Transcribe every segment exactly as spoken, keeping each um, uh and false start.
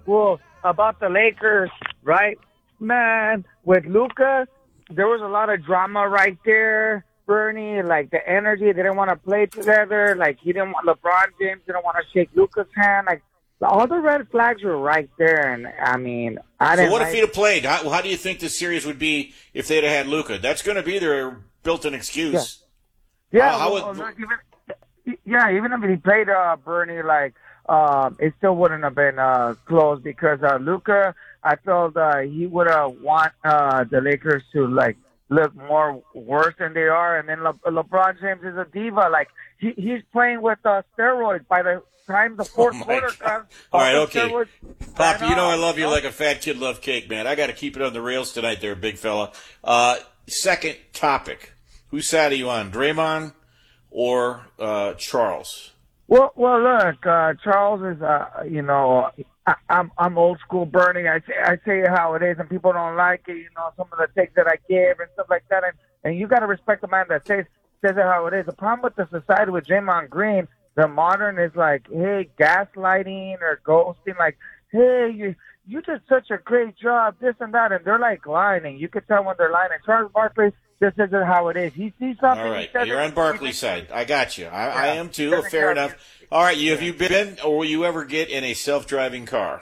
Well, about the Lakers, right? Man, with Luka, there was a lot of drama right there. Bernie, like the energy, they didn't want to play together. Like he didn't want LeBron James didn't want to shake Luka's hand. Like all the red flags were right there. And I mean, I didn't. So what like, if he'd have played? How, how do you think the series would be if they'd have had Luka? That's going to be their built-in excuse. Yeah, yeah, how, how well, would, look, even, yeah. Even if he played uh, Bernie, like um, it still wouldn't have been uh, close because uh, Luka, I felt uh, he would have want uh, the Lakers to like. look more worse than they are, and then Le- LeBron James is a diva. Like he, he's playing with uh, steroids. By the time the fourth oh quarter comes, all right, okay, Poppy, you know I love you know? like a fat kid loves cake, man. I got to keep it on the rails tonight, there, big fella. Uh, second topic: whose side are you on, Draymond or uh, Charles? Well, well, look, uh, Charles is, uh, you know. I, I'm I'm old school Bernie. I say I say it how it is, and people don't like it. You know, some of the takes that I give and stuff like that. And and you got to respect the man that says says it how it is. The problem with the society with Draymond Green, the modern is like, hey, gaslighting or ghosting. Like, hey, you you did such a great job, this and that, and they're like lying. And you can tell when they're lying. And Charles Barkley just says it how it is. He sees something. All right, he says you're it, on Barkley's side. I got you. I, yeah, I am too. Fair enough. All right, you have you been or will you ever get in a self-driving car?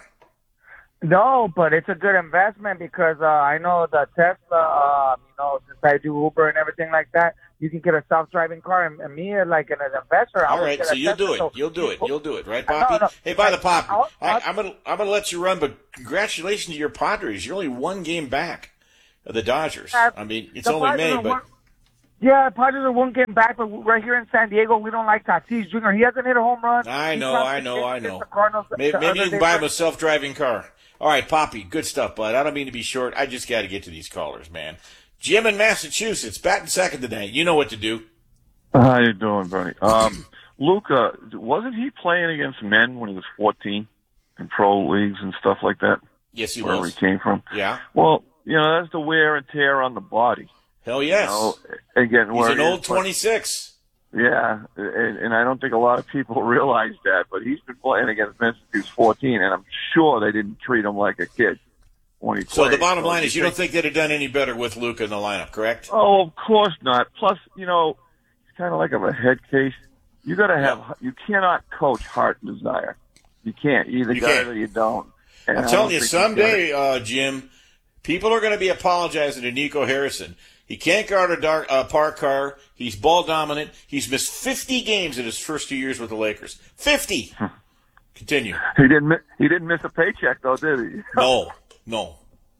No, but it's a good investment because uh, I know the Tesla, uh, you know, since I do Uber and everything like that, you can get a self-driving car. And, and me, like an investor, I all right, so you'll Tesla, do it. so You'll do it. You'll do it, right, Poppy? No, no. Hey, by the Poppy, I'll, I'll, I, I'm gonna I'm gonna let you run, but congratulations to your Padres. You're only one game back of the Dodgers. I mean, it's only Padres May, but. One, yeah, Padres are one game back, but right here in San Diego, we don't like Tatis Junior He hasn't hit a home run. I know, I know, I know. Maybe, maybe you can buy him a self-driving car. All right, Poppy, good stuff, bud. I don't mean to be short. I just got to get to these callers, man. Jim in Massachusetts, batting second tonight. You know what to do. How you doing, Bernie? Um, Luka, wasn't he playing against men when he was fourteen in pro leagues and stuff like that? Yes, he Wherever was. he came from. Yeah. Well, you know, that's the wear and tear on the body. Hell yes. You know, again, he's an old twenty-six. Yeah, and, and I don't think a lot of people realize that, but he's been playing against men since he was fourteen, and I'm sure they didn't treat him like a kid when he played. So the bottom so line is you think, don't think they'd have done any better with Luka in the lineup, correct? Oh, of course not. Plus, you know, it's kind of like of a head case. You got to have, yeah. you cannot coach heart and desire. You can't. You either you got can't. it or you don't. And I'm telling you, someday, uh, Jim, people are going to be apologizing to Nico Harrison. He can't guard a dark, uh, park car. He's ball dominant. He's missed fifty games in his first two years with the Lakers. fifty. Continue. He didn't. He didn't miss a paycheck though, did he? No, no.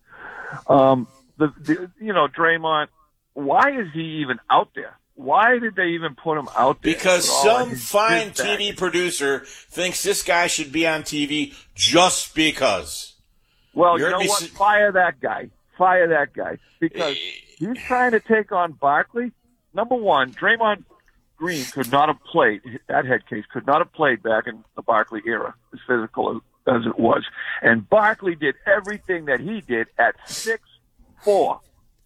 Um, the, the you know Draymond. Why is he even out there? Why did they even put him out there? Because some fine T V producer thinks this guy should be on T V just because. Well, You're you know what? S- Fire that guy. Fire that guy because. He's trying to take on Barkley. Number one, Draymond Green could not have played, that head case could not have played back in the Barkley era, as physical as, as it was. And Barkley did everything that he did at six four.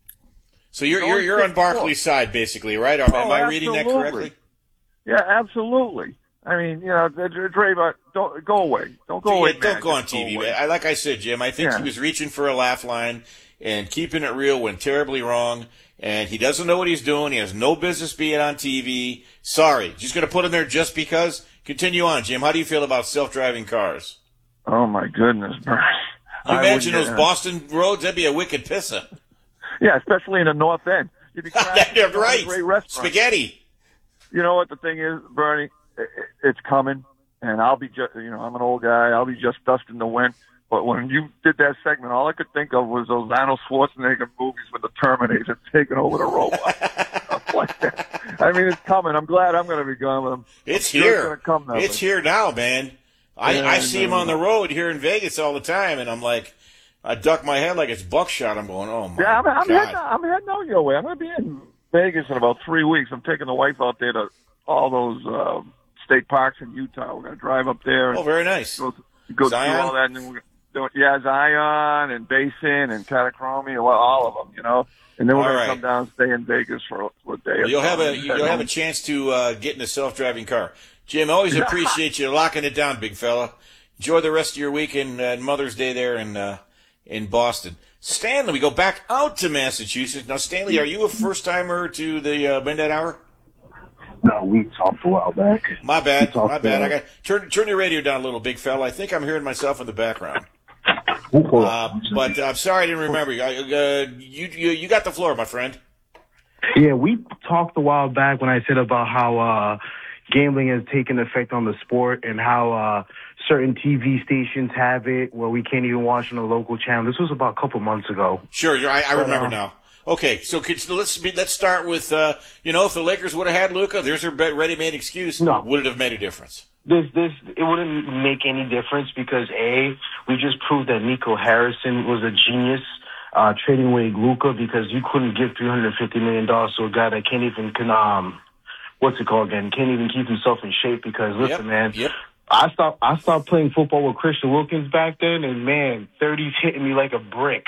So you're you're, you're on Barkley's side, basically, right? Am, oh, am I reading that correctly? Yeah, absolutely. I mean, you know, Draymond, don't go away. Don't go yeah, away. Don't man. go on T V. I, like I said, Jim, I think yeah. he was reaching for a laugh line. And keeping it real went terribly wrong. And he doesn't know what he's doing. He has no business being on T V. Sorry. Just going to put him there just because? Continue on, Jim. How do you feel about self-driving cars? Oh, my goodness. You I imagine would, those uh, Boston roads? That'd be a wicked pisser. Yeah, especially in the North End. You'd be That's right. Great restaurant. Spaghetti. You know what the thing is, Bernie? It's coming. And I'll be just, you know, I'm an old guy. I'll be just dust in the wind. But when you did that segment, all I could think of was those Arnold Schwarzenegger movies with the Terminator taking over the robot. Stuff like that. I mean, it's coming. I'm glad I'm going to be going with them. It's sure here. It's, come now, it's here now, man. I, and, I see him uh, on the road here in Vegas all the time, and I'm like, I duck my head like it's buckshot. I'm going, oh, my yeah, I'm, I'm God. Heading, I'm heading out your way. I'm going to be in Vegas in about three weeks. I'm taking the wife out there to all those uh, state parks in Utah. We're going to drive up there. Oh, very nice. Go, go through Zion? all that, and then we're going to Yeah, Zion and Basin and Catacromy, well, all of them, you know. And then we're going right. to come down and stay in Vegas for, for a day. Well, you'll have a and you'll have a chance to uh, get in a self-driving car. Jim, always appreciate you locking it down, big fella. Enjoy the rest of your weekend and uh, Mother's Day there in uh, in Boston. Stanley, we go back out to Massachusetts. Now, Stanley, are you a first-timer to the uh, Midnight Hour? No, we talked a while back. My bad, my bad. I got turn turn your radio down a little, big fella. I think I'm hearing myself in the background. Uh, but I'm sorry I didn't remember you. Uh, you, you. You got the floor, my friend. Yeah, we talked a while back when I said about how uh, gambling has taken effect on the sport and how uh, certain T V stations have it where we can't even watch on a local channel. This was about a couple months ago. Sure, I, I remember uh, now. Okay, so could, so let's be, let's start with uh, you know, if the Lakers would have had Luka, there's their ready-made excuse. No. Would it have made a difference? This this it wouldn't make any difference because A, we just proved that Nico Harrison was a genius uh, trading away Luka because you couldn't give three hundred fifty million dollars to a guy that can't even can um what's it called again can't even keep himself in shape because listen yep, man. Yep. I stopped I stopped playing football with Christian Wilkins back then, and man, thirties hitting me like a brick.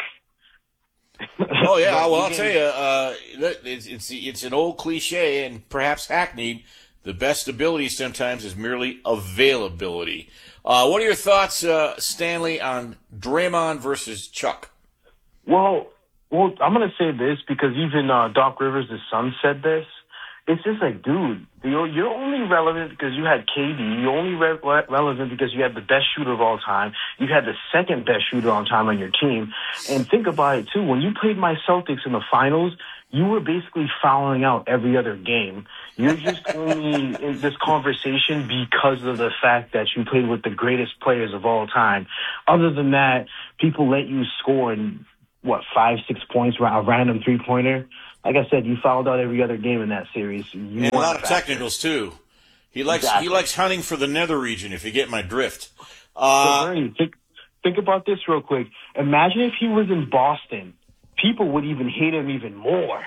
Oh yeah, well I'll tell you, uh, it's, it's it's an old cliche and perhaps hackneyed. The best ability sometimes is merely availability. Uh, what are your thoughts, uh, Stanley, on Draymond versus Chuck? Well, well, I'm gonna say this because even uh, Doc Rivers, his son, said this. It's just like, dude, you're, you're only relevant because you had K D. You're only re- relevant because you had the best shooter of all time. You had the second best shooter on time on your team. And think about it, too. When you played my Celtics in the finals, you were basically fouling out every other game. You're just only in this conversation because of the fact that you played with the greatest players of all time. Other than that, people let you score in, what, five, six points, a random three-pointer. Like I said, you fouled out every other game in that series. You and a lot of technicals too. He likes exactly. he likes hunting for the nether region. If you get my drift. Uh, so Bernie, think think about this real quick. Imagine if he was in Boston, people would even hate him even more.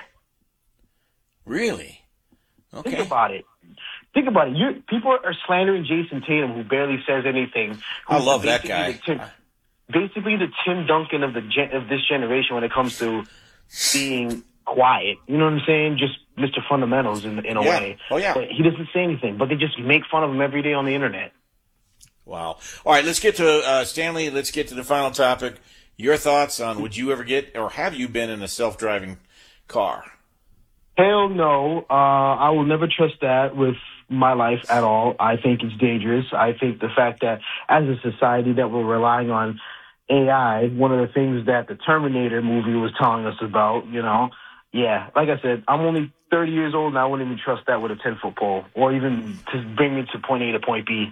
Really? Okay. Think about it. Think about it. You're, people are slandering Jason Tatum, who barely says anything. I love that guy. The Tim, basically, the Tim Duncan of the gen, of this generation when it comes to being quiet. You know what I'm saying? Just Mister Fundamentals in in a yeah. way. Oh yeah. But he doesn't say anything, but they just make fun of him every day on the internet. Wow. All right, let's get to uh, Stanley. Let's get to the final topic. Your thoughts on would you ever get or have you been in a self-driving car? Hell no. Uh, I will never trust that with my life at all. I think it's dangerous. I think the fact that as a society that we're relying on A I, one of the things that the Terminator movie was telling us about, you know, yeah, like I said, I'm only thirty years old and I wouldn't even trust that with a ten-foot pole or even to bring me to point A to point B.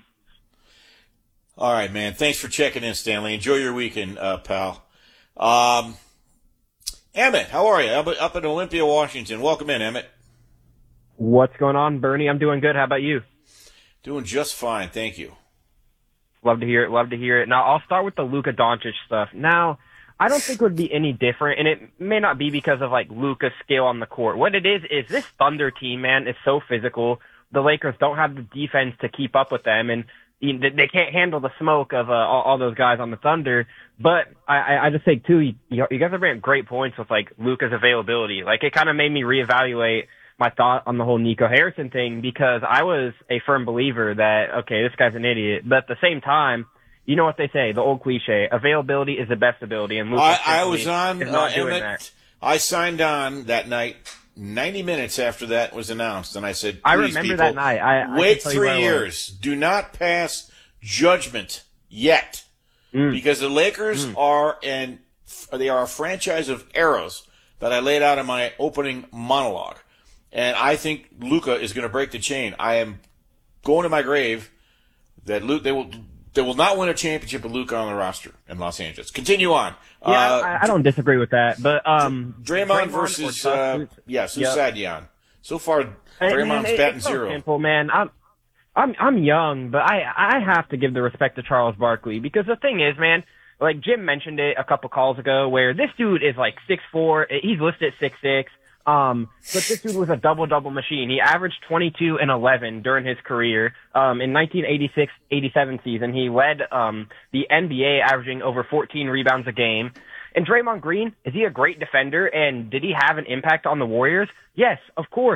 All right, man. Thanks for checking in, Stanley. Enjoy your weekend, uh, pal. Um, Emmett, how are you? Up, up in Olympia, Washington. Welcome in, Emmett. What's going on, Bernie? I'm doing good. How about you? Doing just fine. Thank you. Love to hear it. Love to hear it. Now, I'll start with the Luka Doncic stuff. Now, I don't think it would be any different, and it may not be because of, like, Luka's skill on the court. What it is, is this Thunder team, man, is so physical. The Lakers don't have the defense to keep up with them, and they can't handle the smoke of uh, all, all those guys on the Thunder. But I, I just think, too, you, you guys are bringing great points with, like, Luka's availability. Like, it kind of made me reevaluate my thought on the whole Nico Harrison thing because I was a firm believer that, okay, this guy's an idiot. But at the same time, you know what they say, the old cliche, availability is the best ability. And Luka I, I was on, is not uh, doing Emmett, that. I signed on that night. ninety minutes after that was announced, and I said, I remember people, that night. I, wait I three years. Do not pass judgment yet. Mm. Because the Lakers mm. are an they are a franchise of arrows that I laid out in my opening monologue. And I think Luka is going to break the chain. I am going to my grave that Luka, they will they will not win a championship with Luka on the roster in Los Angeles. Continue on. Yeah, uh, I, I don't disagree with that. But um, Draymond, Draymond versus uh, yeah, Susadian. Yep. So far, Draymond's it, batting it's so zero. Simple, man. I'm I'm I'm young, but I I have to give the respect to Charles Barkley because the thing is, man. Like Jim mentioned it a couple calls ago, where this dude is like six four. He's listed at six six. Um, but this dude was a double-double machine. He averaged twenty-two and eleven during his career. Um, in nineteen eighty-six eighty-seven season, he led, um, the N B A averaging over fourteen rebounds a game. And Draymond Green, is he a great defender? And did he have an impact on the Warriors? Yes, of course.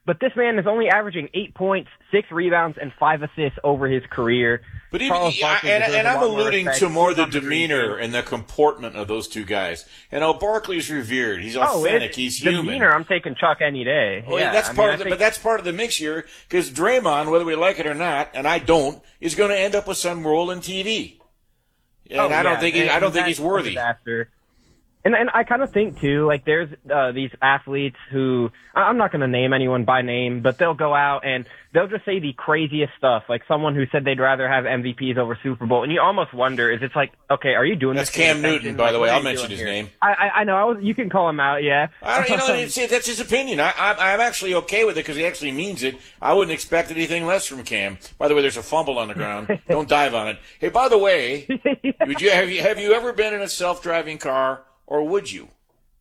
But this man is only averaging eight points, six rebounds, and five assists over his career. But even, I, and, and I'm alluding to more the demeanor and the comportment of those two guys. And oh, Barkley's revered. He's authentic. Oh, He's human. Demeanor, I'm taking Chuck any day. Well, yeah, that's I part mean, of the, think, but that's part of the mix here, because Draymond, whether we like it or not, and I don't, is going to end up with some role in T V. And oh, I yeah, don't think he, and, I don't and think he's worthy. Disaster. And and I kind of think too, like there's uh, these athletes who I'm not going to name anyone by name, but they'll go out and they'll just say the craziest stuff. Like someone who said they'd rather have M V Ps over Super Bowl, and you almost wonder, is it's like, okay, are you doing That's this? That's Cam attention? Newton, by like, the way. I'll what mention his here? name. I, I I know. I was, you can call him out, yeah. I don't, you know, it's, that's his opinion. I, I, I'm actually okay with it because he actually means it. I wouldn't expect anything less from Cam. By the way, there's a fumble on the ground. Don't dive on it. Hey, by the way, would you have you have you ever been in a self-driving car, or would you?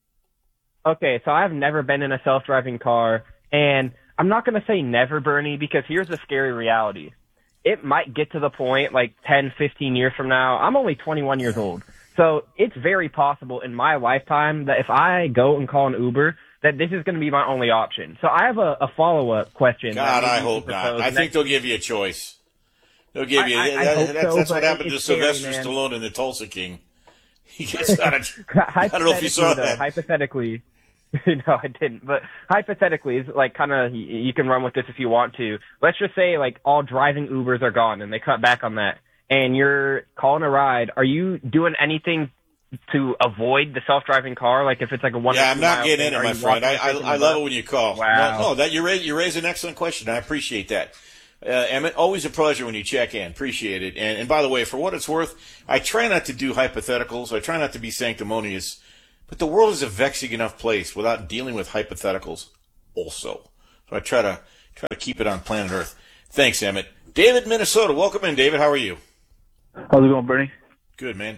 Okay, so I've never been in a self-driving car, and I'm not going to say never, Bernie, because here's the scary reality. It might get to the point, like ten, fifteen years from now. I'm only twenty-one years old. So it's very possible in my lifetime that if I go and call an Uber, that this is going to be my only option. So I have a, a follow-up question. God, I hope not. I think they'll give you a choice. They'll give you. I, I, that, I that's so, that's what happened to scary, Sylvester man. Stallone in The Tulsa King. He gets out of, I don't know if you saw though, that. Hypothetically, no, I didn't. But hypothetically, it's like kind of you can run with this if you want to. Let's just say like all driving Ubers are gone and they cut back on that, and you're calling a ride. Are you doing anything to avoid the self-driving car? Like if it's like a one. Yeah, I'm not getting thing, in it, are my you friend. I, walking I, I love it when you call. Wow. No, no, that you raise you raise an excellent question. I appreciate that. Uh, Emmett, always a pleasure when you check in. Appreciate it. And, and by the way, for what it's worth, I try not to do hypotheticals. I try not to be sanctimonious. But the world is a vexing enough place without dealing with hypotheticals also. So I try to try to keep it on planet Earth. Thanks, Emmett. David, Minnesota. Welcome in, David. How are you? How's it going, Bernie? Good, man.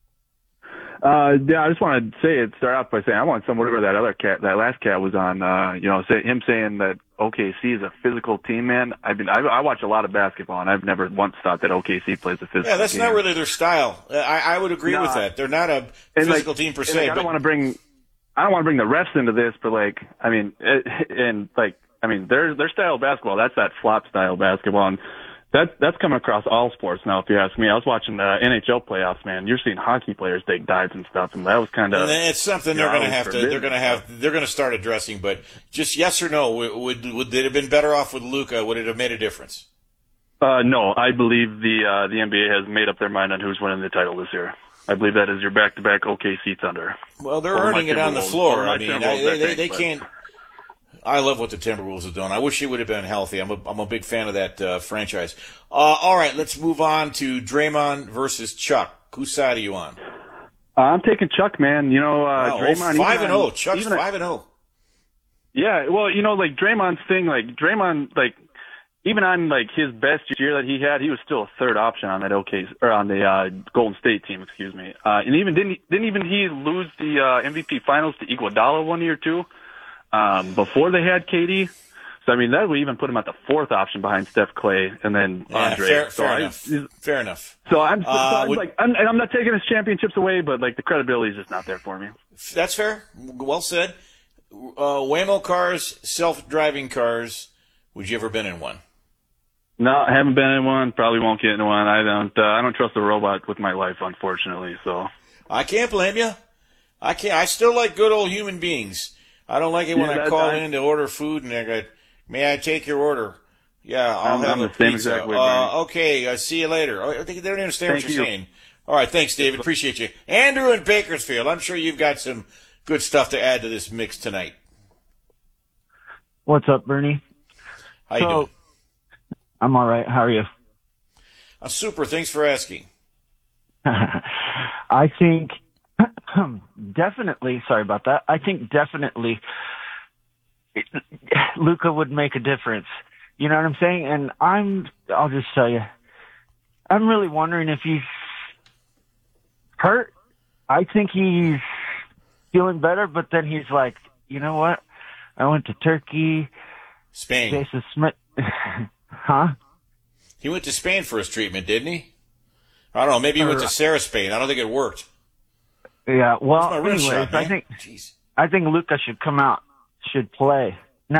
Uh, yeah, I just want to say it. Start off by saying I want some whatever that other cat, that last cat was on. Uh, you know, say, him saying that O K C is a physical team. Man, I've been I, I watch a lot of basketball, and I've never once thought that O K C plays a physical. Yeah, that's team. not really their style. I, I would agree nah. with that. They're not a and physical like, team per and se. Like, I but don't want to bring, I don't want to bring the refs into this, but like, I mean, it, and like, I mean, their their style of basketball, that's that flop style basketball, and That, that's coming across all sports now, if you ask me. I was watching the N H L playoffs, man. You're seeing hockey players take dives and stuff, and that was kind of. It's something they're going to have to. They're going to have. They're going to start addressing. But just yes or no, would would it have been better off with Luka? Would it have made a difference? Uh, no, I believe the uh, the N B A has made up their mind on who's winning the title this year. I believe that is your back-to-back O K C Thunder. Well, they're Or earning it on the floor. I mean, I, they, they, they but. can't. I love what the Timberwolves have done. I wish it would have been healthy. I'm a, I'm a big fan of that uh, franchise. Uh, all right, let's move on to Draymond versus Chuck. Whose side are you on? Uh, I'm taking Chuck, man. You know, uh, wow, Draymond. five and zero. zero. Chuck's five and zero. Yeah, well, you know, like Draymond's thing, like Draymond, like even on like his best year that he had, he was still a third option on that O K C or on the uh, Golden State team, excuse me. Uh, and even didn't didn't even he lose the uh, M V P Finals to Iguodala one year too? Um, before they had K D. So, I mean, that would even put him at the fourth option behind Steph, Clay, and then yeah, Andre. Fair, so fair I, enough. Fair enough. So I'm, so uh, I'm would, like, I'm, and I'm not taking his championships away, but like the credibility is just not there for me. That's fair. Well said. Uh, Waymo cars, self-driving cars. Would you ever been in one? No, I haven't been in one. Probably won't get in one. I don't. Uh, I don't trust a robot with my life, unfortunately. So I can't blame you. I can't. I still like good old human beings. I don't like it when yeah, I call I, in to order food and I go, "May I take your order?" Yeah, I'll I'm, have I'm a the same pizza. exact way, uh, okay, uh, see you later. Oh, they don't understand Thank what you're you. saying. All right, thanks, David. Appreciate you. Andrew in Bakersfield. I'm sure you've got some good stuff to add to this mix tonight. What's up, Bernie? How you so, doing? I'm all right. How are you? I'm super. Thanks for asking. I think definitely. Sorry about that. I think definitely Luka would make a difference. You know what I'm saying? And I'm. I'll just tell you. I'm really wondering if he's hurt. I think he's feeling better, but then he's like, you know what? I went to Turkey. Spain. Jason Smith. Huh? He went to Spain for his treatment, didn't he? I don't know. Maybe he went to Sarah Spain. I don't think it worked. Yeah. Well, my wrist anyways, shot, man. I think Jeez. I think Luka should come out, should play. Now,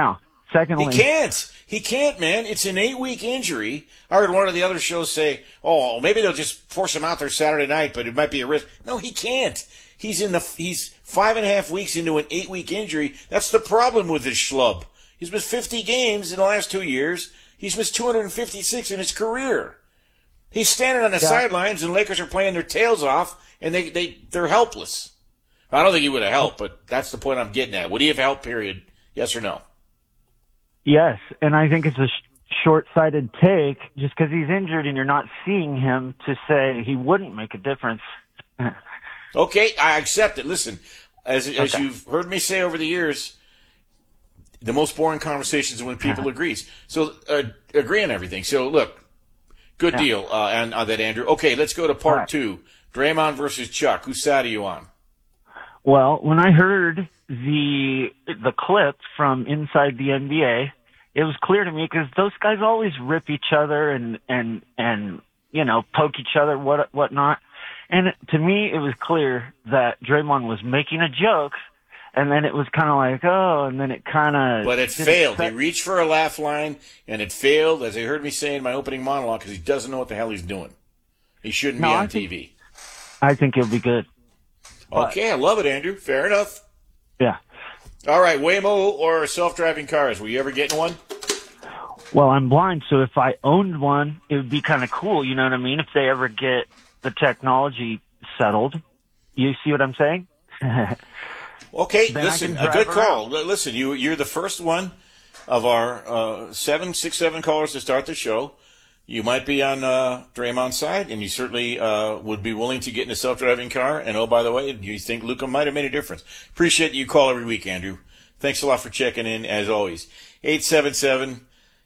Secondly, he can't. He can't, man. It's an eight-week injury. I heard one of the other shows say, "Oh, maybe they'll just force him out there Saturday night, but it might be a risk." No, he can't. He's in the. He's five and a half weeks into an eight-week injury. That's the problem with this schlub. He's missed fifty games in the last two years. He's missed two hundred fifty-six in his career. He's standing on the yeah. sidelines, and the Lakers are playing their tails off, and they they they're helpless. I don't think he would have helped, but that's the point I'm getting at. Would he have helped? Period. Yes or no? Yes, and I think it's a sh- short-sighted take just because he's injured and you're not seeing him to say he wouldn't make a difference. Okay, I accept it. Listen, as as Okay. you've heard me say over the years, the most boring conversations are when people agree. So uh, agree on everything. So look, good Yeah. deal uh, on, on that, Andrew. Okay, let's go to part right. two. Draymond versus Chuck. Whose side are you on? Well, when I heard the the clip from inside the N B A, it was clear to me because those guys always rip each other and and and you know poke each other what whatnot. And to me, it was clear that Draymond was making a joke, and then it was kind of like, oh, and then it kind of. But it failed. He reached for a laugh line, and it failed, as they heard me say in my opening monologue, because he doesn't know what the hell he's doing. He shouldn't No, be I on think- T V. I think it'll be good. Okay, I love it, Andrew. Fair enough. Yeah. All right, Waymo or self-driving cars? Were you ever getting one? Well, I'm blind, so if I owned one, it would be kind of cool. You know what I mean? If they ever get the technology settled, you see what I'm saying? Okay, Then I listen, can a good drive call. L- Listen, you, you're the first one of our uh, seven, six, seven callers to start the show. You might be on uh, Draymond's side, and you certainly uh, would be willing to get in a self-driving car. And, oh, by the way, you think Luka might have made a difference. Appreciate you call every week, Andrew. Thanks a lot for checking in, as always. eight seven seven,